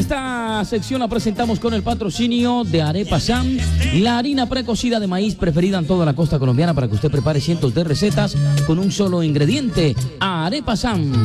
Esta sección la presentamos con el patrocinio de Arepa Sam, la harina precocida de maíz preferida en toda la costa colombiana para que usted prepare cientos de recetas con un solo ingrediente. Arepa Sam.